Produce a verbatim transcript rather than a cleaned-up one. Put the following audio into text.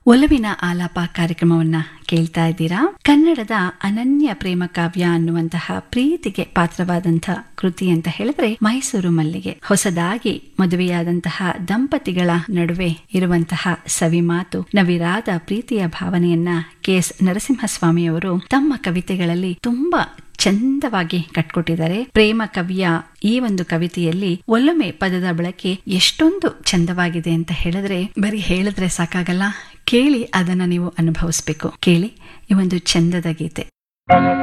ಒಲವಿನ ಆಲಾಪ ಕಾರ್ಯಕ್ರಮವನ್ನ ಕೇಳ್ತಾ ಇದ್ದೀರಾ. ಕನ್ನಡದ ಅನನ್ಯ ಪ್ರೇಮ ಕಾವ್ಯ ಅನ್ನುವಂತಹ ಪ್ರೀತಿಗೆ ಪಾತ್ರವಾದಂತಹ ಕೃತಿ ಅಂತ ಹೇಳಿದ್ರೆ ಮೈಸೂರು ಮಲ್ಲಿಗೆ. ಹೊಸದಾಗಿ ಮದುವೆಯಾದಂತಹ ದಂಪತಿಗಳ ನಡುವೆ ಇರುವಂತಹ ಸವಿಮಾತು, ನವಿರಾದ ಪ್ರೀತಿಯ ಭಾವನೆಯನ್ನ ಕೆ ಎಸ್ ನರಸಿಂಹಸ್ವಾಮಿಯವರು ತಮ್ಮ ಕವಿತೆಗಳಲ್ಲಿ ತುಂಬಾ ಚಂದವಾಗಿ ಕಟ್ಕೊಟ್ಟಿದ್ದಾರೆ. ಪ್ರೇಮ ಕವಿಯ ಈ ಒಂದು ಕವಿತೆಯಲ್ಲಿ ಒಲೊಮೆ ಪದದ ಬಳಕೆ ಎಷ್ಟೊಂದು ಚಂದವಾಗಿದೆ ಅಂತ ಹೇಳಿದ್ರೆ ಬರೀ ಹೇಳಿದ್ರೆ ಸಾಕಾಗಲ್ಲ, ಕೇಳಿ ಅದನ್ನ ನೀವು ಅನುಭವಿಸ್ಬೇಕು. ಕೇಳಿ ಈ ಒಂದು ಚಂದದ ಗೀತೆ.